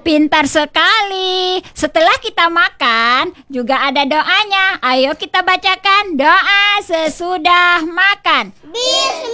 Pintar sekali. Setelah kita makan, juga ada doanya. Ayo kita bacakan doa sesudah makan. Bismillah.